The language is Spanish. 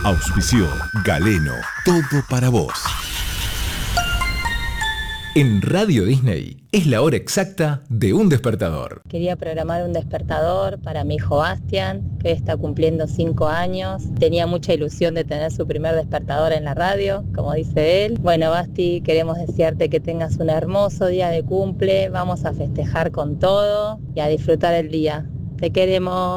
Auspició Galeno, todo para vos. En Radio Disney es la hora exacta de un despertador. Quería programar un despertador para mi hijo Bastian, que hoy está cumpliendo 5 años. Tenía mucha ilusión de tener su primer despertador en la radio, como dice él. Bueno, Basti, queremos desearte que tengas un hermoso día de cumple. Vamos a festejar con todo y a disfrutar el día. Te queremos.